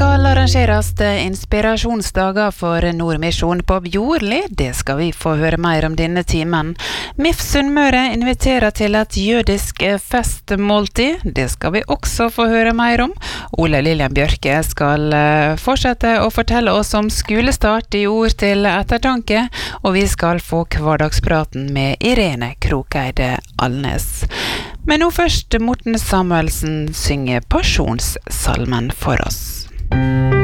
skal arrangeres inspirasjonsdager for Nordmisjon på Bjorli. Det skal vi få høre mer om denne timen. MIF Sunnmøre inviterer til et jødisk festmåltid. Det skal vi også få høre mer om. Ole Lillian Bjørke skal fortsette å fortelle oss om skolestart i ord til ettertanke, og vi skal få hverdagspraten med Irene Krokeide Alnes. Men nå først Morten Samuelsen synger Pasjonssalmen for oss.